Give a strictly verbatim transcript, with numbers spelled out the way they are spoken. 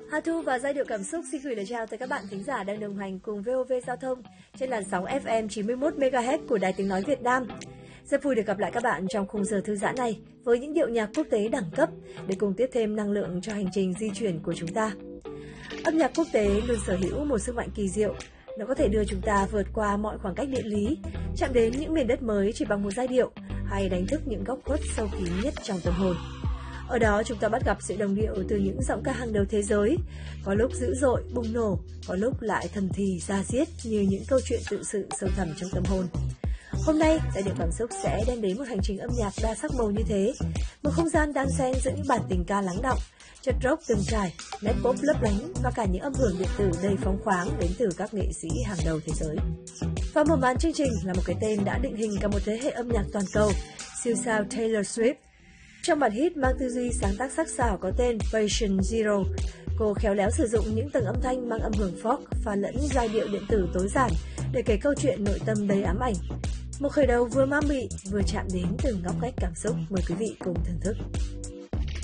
Hà Thu và giai điệu cảm xúc xin gửi lời chào tới các bạn thính giả đang đồng hành cùng vê o vê Giao thông trên làn sóng ép em chín mươi mốt mê ga héc của Đài Tiếng Nói Việt Nam. Rất vui được gặp lại các bạn trong khung giờ thư giãn này với những điệu nhạc quốc tế đẳng cấp để cùng tiếp thêm năng lượng cho hành trình di chuyển của chúng ta. Âm nhạc quốc tế luôn sở hữu một sức mạnh kỳ diệu. Nó có thể đưa chúng ta vượt qua mọi khoảng cách địa lý, chạm đến những miền đất mới chỉ bằng một giai điệu, hay đánh thức những góc khuất sâu kín nhất trong tâm hồn. Ở đó chúng ta bắt gặp sự đồng điệu từ những giọng ca hàng đầu thế giới, có lúc dữ dội, bùng nổ, có lúc lại thầm thì, da diết như những câu chuyện tự sự sâu thẳm trong tâm hồn. Hôm nay, giai điệu cảm xúc sẽ đem đến một hành trình âm nhạc đa sắc màu như thế, một không gian đan xen giữa những bản tình ca lắng đọng, chất rock từng trải, nét pop lấp lánh và cả những âm hưởng điện tử đầy phóng khoáng đến từ các nghệ sĩ hàng đầu thế giới. Và mở màn chương trình là một cái tên đã định hình cả một thế hệ âm nhạc toàn cầu, siêu sao Taylor Swift. Trong bản hit mang tư duy sáng tác sắc sảo có tên Patient Zero, cô khéo léo sử dụng những tầng âm thanh mang âm hưởng folk pha lẫn giai điệu điện tử tối giản để kể câu chuyện nội tâm đầy ám ảnh. Một khởi đầu vừa ma mị vừa chạm đến từng ngóc ngách cảm xúc, mời quý vị cùng thưởng thức.